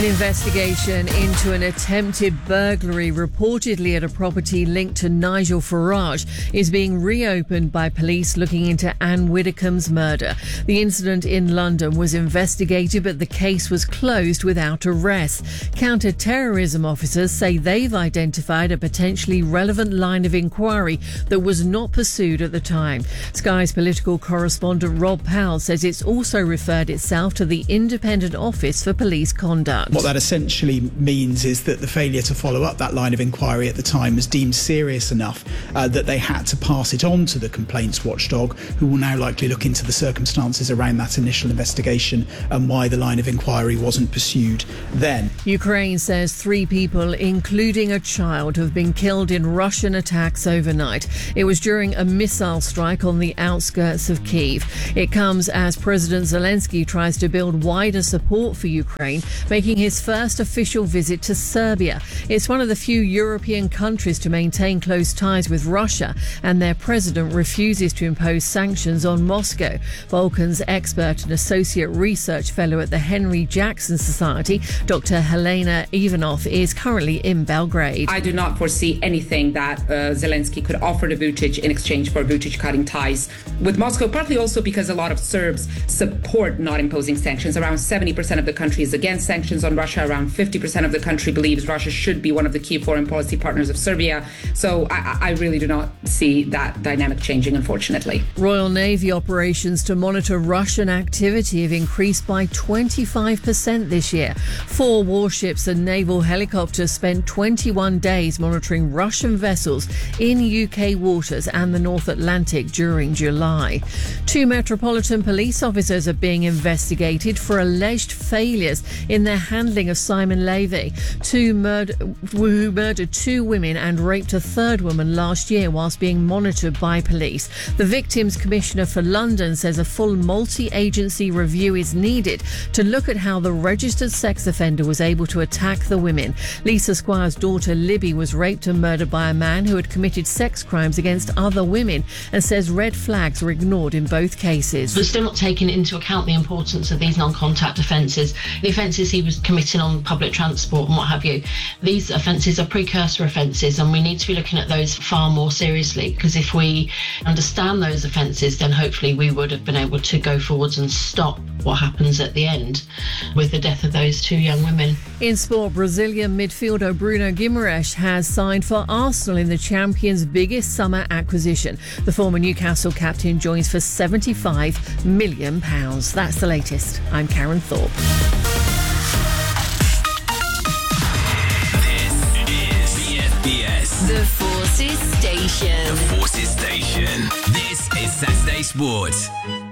An investigation into an attempted burglary reportedly at a property linked to Nigel Farage is being reopened by police looking into Anne Widdecombe's murder. The incident in London was investigated, but the case was closed without arrest. Counter-terrorism officers say they've identified a potentially relevant line of inquiry that was not pursued at the time. Sky's political correspondent Rob Powell says it's also referred itself to the Independent Office for Police Conduct. What that essentially means is that the failure to follow up that line of inquiry at the time was deemed serious enough that they had to pass it on to the complaints watchdog, who will now likely look into the circumstances around that initial investigation and why the line of inquiry wasn't pursued then. Ukraine says 3 people, including a child, have been killed in Russian attacks overnight. It was during a missile strike on the outskirts of Kyiv. It comes as President Zelensky tries to build wider support for Ukraine, making his first official visit to Serbia. It's one of the few European countries to maintain close ties with Russia, and their president refuses to impose sanctions on Moscow. Balkans expert and associate research fellow at the Henry Jackson Society, Dr. Helena Ivanov, is currently in Belgrade. I do not foresee anything that Zelensky could offer to Vučić in exchange for Vučić cutting ties with Moscow, partly also because a lot of Serbs support not imposing sanctions. Around 70% of the country is against sanctions on Russia. Around 50% of the country believes Russia should be one of the key foreign policy partners of Serbia. So I really do not see that dynamic changing, unfortunately. Royal Navy operations to monitor Russian activity have increased by 25% this year. 4 warships and naval helicopters spent 21 days monitoring Russian vessels in UK waters and the North Atlantic during July. 2 Metropolitan Police officers are being investigated for alleged failures in their handling of Simon Levy, who murdered 2 women and raped a 3rd woman last year whilst being monitored by police. The Victims Commissioner for London says a full multi-agency review is needed to look at how the registered sex offender was able to attack the women. Lisa Squire's daughter Libby was raped and murdered by a man who had committed sex crimes against other women, and says red flags were ignored in both cases. But still not taking into account the importance of these non-contact offences, the offences he was committing on public transport and what have you. These offences are precursor offences, and we need to be looking at those far more seriously, because if we understand those offences, then hopefully we would have been able to go forwards and stop what happens at the end with the death of those 2 young women. In sport, Brazilian midfielder Bruno Guimaraes has signed for Arsenal in the Champions' biggest summer acquisition. The former Newcastle captain joins for £75 million. That's the latest. I'm Karen Thorpe. The Forces Station. The Forces Station. This is Saturday Sports.